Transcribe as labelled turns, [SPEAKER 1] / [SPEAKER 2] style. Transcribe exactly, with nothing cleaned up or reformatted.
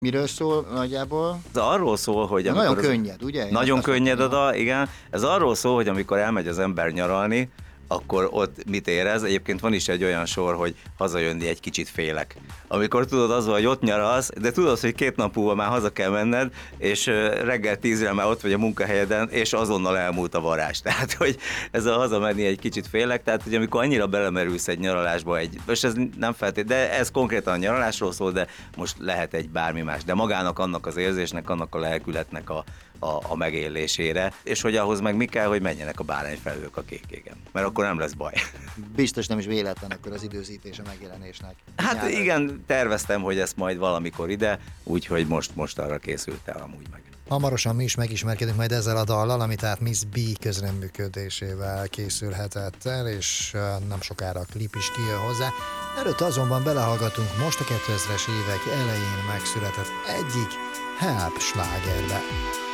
[SPEAKER 1] Miről szól nagyjából?
[SPEAKER 2] Ez arról szól, hogy
[SPEAKER 1] Nagyon
[SPEAKER 2] amikor az-
[SPEAKER 1] könnyed, ugye? Én
[SPEAKER 2] Nagyon
[SPEAKER 1] azt
[SPEAKER 2] könnyed a
[SPEAKER 1] mondom,
[SPEAKER 2] dal, igen. Ez arról szól, hogy amikor elmegy az ember nyaralni, akkor ott mit érez? Egyébként van is egy olyan sor, hogy hazajönni egy kicsit félek. Amikor tudod az, hogy ott nyaralsz, de tudod, hogy két nap múlva már haza kell menned, és ö, reggel tízre már ott vagy a munkahelyeden, és azonnal elmúlt a varázs. Tehát, hogy ez a hazamenni egy kicsit félek, tehát, hogy amikor annyira belemerülsz egy nyaralásba, egy, és ez nem feltétlenül, de ez konkrétan a nyaralásról szól, de most lehet egy bármi más. De magának, annak az érzésnek, annak a lelkületnek a, a, a megélésére, és hogy ahhoz meg mi kell, hogy menjenek a bárányfelhők a kék égen. Mert akkor nem lesz baj.
[SPEAKER 1] biztos nem is véletlen akkor az időzítés a megjelenésnek.
[SPEAKER 2] Hát
[SPEAKER 1] Nyáron.
[SPEAKER 2] igen, terveztem, hogy ezt majd valamikor ide, úgyhogy most, most arra készült el amúgy meg.
[SPEAKER 3] Hamarosan mi is megismerkedünk majd ezzel a dallal, ami tehát Miss B közreműködésével készülhetett el, és uh, nem sokára a klip is kijön hozzá. Előtt azonban belehallgatunk most a kétezres évek elején megszületett egyik help slágerbe.